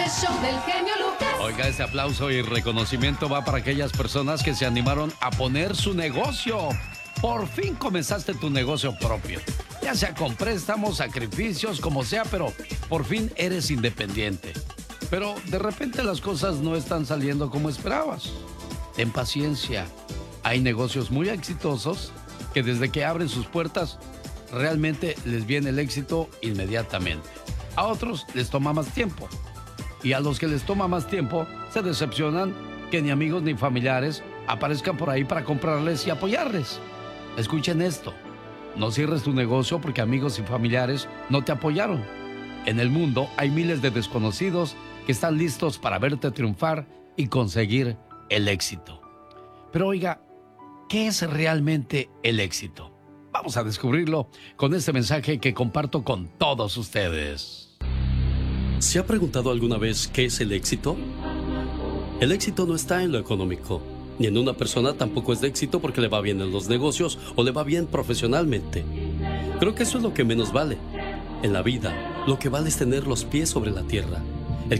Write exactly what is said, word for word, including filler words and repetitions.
el show del genio Lucas. Oiga, este aplauso y reconocimiento va para aquellas personas que se animaron a poner su negocio. Por fin comenzaste tu negocio propio. Ya sea con préstamos, sacrificios, como sea, pero por fin eres independiente. Pero de repente las cosas no están saliendo como esperabas. Ten paciencia. Hay negocios muy exitosos que desde que abren sus puertas realmente les viene el éxito inmediatamente. A otros les toma más tiempo. Y a los que les toma más tiempo se decepcionan que ni amigos ni familiares aparezcan por ahí para comprarles y apoyarles. Escuchen esto. No cierres tu negocio porque amigos y familiares no te apoyaron. En el mundo hay miles de desconocidos que están listos para verte triunfar y conseguir el éxito. Pero oiga, ¿qué es realmente el éxito? Vamos a descubrirlo con este mensaje que comparto con todos ustedes. ¿Se ha preguntado alguna vez qué es el éxito? El éxito no está en lo económico, ni en una persona tampoco es de éxito porque le va bien en los negocios o le va bien profesionalmente. Creo que eso es lo que menos vale. En la vida, lo que vale es tener los pies sobre la tierra